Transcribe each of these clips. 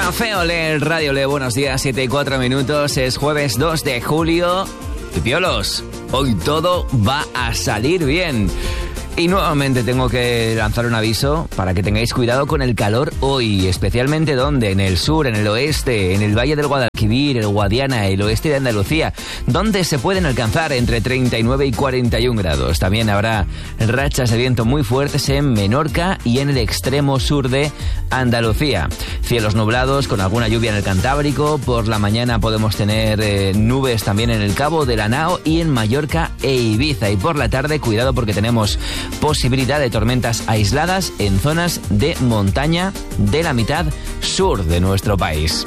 Café Olé, Radio Olé, buenos días, 7:04, es jueves 2 de julio. Y piolos, hoy todo va a salir bien. Y nuevamente tengo que lanzar un aviso para que tengáis cuidado con el calor hoy, especialmente donde, en el sur, en el oeste, en el Valle del Guadalquivir, el Guadiana, el oeste de Andalucía, donde se pueden alcanzar entre 39 y 41 grados. También habrá rachas de viento muy fuertes en Menorca y en el extremo sur de Andalucía. Cielos nublados con alguna lluvia en el Cantábrico. Por la mañana podemos tener nubes también en el Cabo de la Nao y en Mallorca e Ibiza. Y por la tarde, cuidado porque tenemos posibilidad de tormentas aisladas en zonas de montaña de la mitad sur de nuestro país.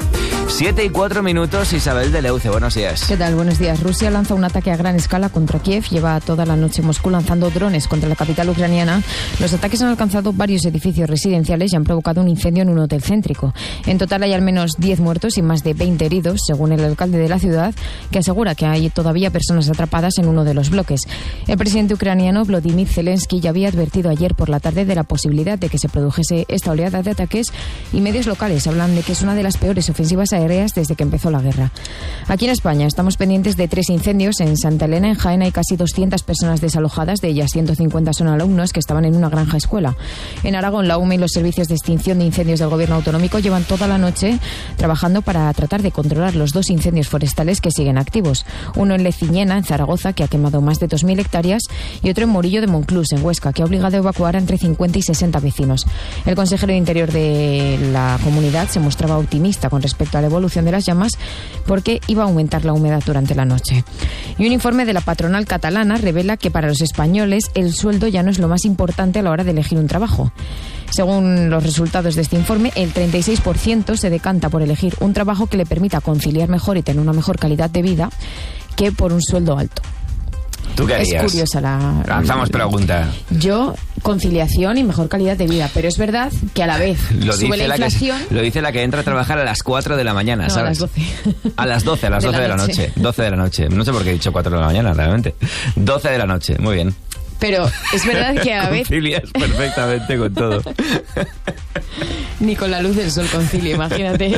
7:04, Isabel de Leuce, buenos días. ¿Qué tal? Buenos días. Rusia lanza un ataque a gran escala contra Kiev. Lleva toda la noche Moscú lanzando drones contra la capital ucraniana. Los ataques han alcanzado varios edificios residenciales y han provocado un incendio en un hotel céntrico. En total hay al menos 10 muertos y más de 20 heridos, según el alcalde de la ciudad, que asegura que hay todavía personas atrapadas en uno de los bloques. El presidente ucraniano, Volodymyr Zelensky, ya había advertido ayer por la tarde de la posibilidad de que se produjese esta oleada de ataques, y medios locales hablan de que es una de las peores ofensivas aéreas desde que empezó la guerra. Aquí en España estamos pendientes de 3 incendios. En Santa Elena, en Jaén, hay casi 200 personas desalojadas, de ellas 150 son alumnos que estaban en una granja escuela. En Aragón, la UME y los servicios de extinción de incendios del gobierno autonómico llevan toda la noche trabajando para tratar de controlar los 2 incendios forestales que siguen activos. Uno en Leciñena, en Zaragoza, que ha quemado más de 2.000 hectáreas, y otro en Morillo de Monclús, en Huesca, que ha obligado a evacuar a entre 50 y 60 vecinos. El consejero de Interior de la comunidad se mostraba optimista con respecto a la evolución de las llamas porque iba a aumentar la humedad durante la noche. Y un informe de la patronal catalana revela que para los españoles el sueldo ya no es lo más importante a la hora de elegir un trabajo. Según los resultados de este informe, el 36% se decanta por elegir un trabajo que le permita conciliar mejor y tener una mejor calidad de vida que por un sueldo alto. ¿Tú qué harías? Es curiosa la... Lanzamos pregunta. Yo, conciliación y mejor calidad de vida, pero es verdad que a la vez sube la inflación... Lo dice la que entra a trabajar a las 4 de la mañana, no, ¿sabes? A las 12. A las 12 de la noche. 12 de la noche. No sé por qué he dicho 4 de la mañana, realmente. 12 de la noche, muy bien. Pero es verdad que a la vez... Concilias perfectamente con todo. Ni con la luz del sol concilio, imagínate.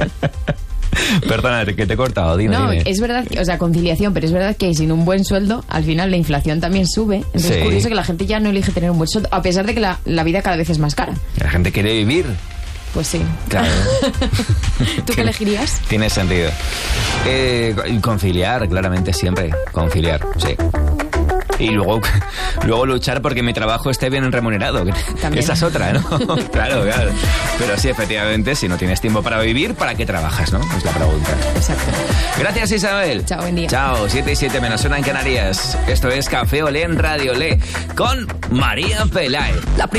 Perdona, que te he cortado, dime. No, dime. Es verdad, o sea, conciliación, pero es verdad que sin un buen sueldo, al final la inflación también sube. Entonces Sí. es curioso que la gente ya no elige tener un buen sueldo, a pesar de que la vida cada vez es más cara. La gente quiere vivir. Pues sí. Claro. ¿Tú qué elegirías? Tiene sentido. Conciliar, claramente, siempre. Conciliar, sí. Y luego luchar porque mi trabajo esté bien remunerado. También. Esa es otra, ¿no? Claro. Pero sí, efectivamente, si no tienes tiempo para vivir, ¿para qué trabajas, no? Es la pregunta. Exacto. Gracias, Isabel. Chao, buen día. Chao, 7:07 en Canarias. Esto es Café Olé en Radio Olé con María Peláez.